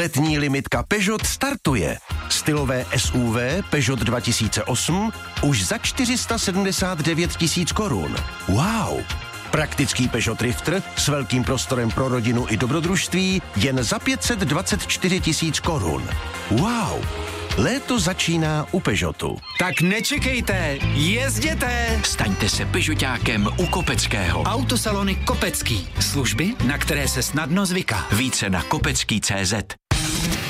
Letní limitka Peugeot startuje. Stylové SUV Peugeot 2008 už za 479 000 korun. Wow! Praktický Peugeot Drifter s velkým prostorem pro rodinu i dobrodružství jen za 524 000 korun. Wow! Léto začíná u Peugeotu. Tak nečekejte, jezděte! Staňte se Peugeotákem u Kopeckého. Autosalony Kopecký. Služby, na které se snadno zvyká. Více na kopecký.cz.